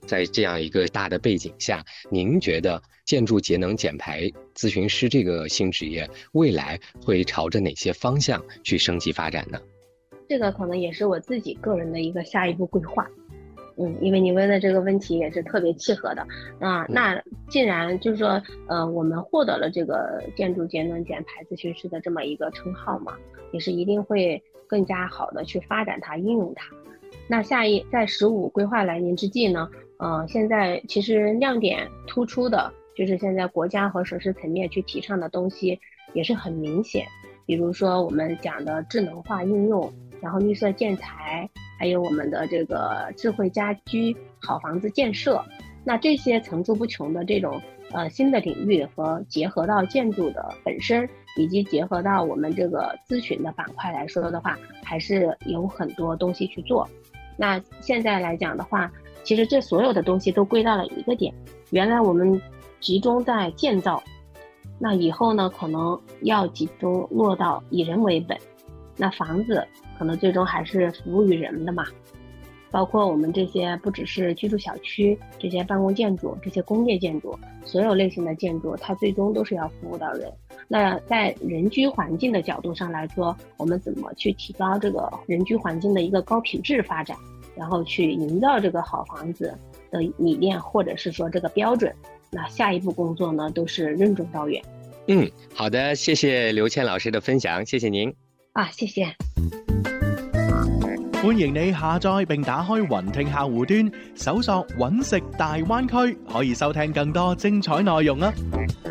在这样一个大的背景下，您觉得建筑节能减排咨询师这个新职业未来会朝着哪些方向去升级发展呢？ 这个可能也是我自己个人的一个下一步规划。因为你问的这个问题也是特别契合的那既然就是说我们获得了这个建筑节能减排咨询师的这么一个称号嘛，也是一定会更加好的去发展它，应用它。那在15规划来临之际呢，现在其实亮点突出的就是现在国家和省市层面去提倡的东西也是很明显，比如说我们讲的智能化应用，然后绿色建材，还有我们的这个智慧家居、好房子建设，那这些层出不穷的这种新的领域和结合到建筑的本身，以及结合到我们这个咨询的板块来说的话，还是有很多东西去做。那现在来讲的话，其实这所有的东西都归到了一个点，原来我们集中在建造，那以后呢可能要集中落到以人为本，那房子可能最终还是服务于人的嘛，包括我们这些不只是居住小区，这些办公建筑，这些工业建筑，所有类型的建筑它最终都是要服务到人。那在人居环境的角度上来说，我们怎么去提高这个人居环境的一个高品质发展，然后去营造这个好房子的理念，或者是说这个标准，那下一步工作呢都是任重道远。 好的，谢謝劉倩老師嘅分享，謝謝您。 謝謝。 歡迎你下載並打開雲聽客戶端，搜索揾食大灣區，可以收聽更多精彩內容啊！